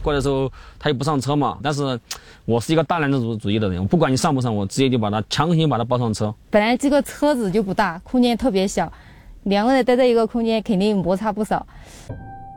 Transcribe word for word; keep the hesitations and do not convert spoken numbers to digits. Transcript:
过来的时候他又不上车嘛。但是我是一个大男子主主义的人，不管你上不上，我直接就把他强行把他抱上车。 本来这个车子就不大，空间特别小，两个人待在一个空间肯定摩擦不少。